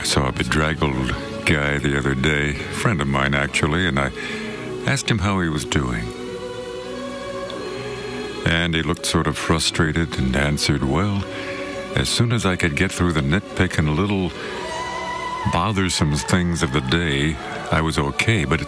saw a bedraggled guy the other day, friend of mine actually, and I asked him how he was doing. And he looked sort of frustrated and answered, well, as soon as I could get through the nitpicking little bothersome things of the day, I was okay, but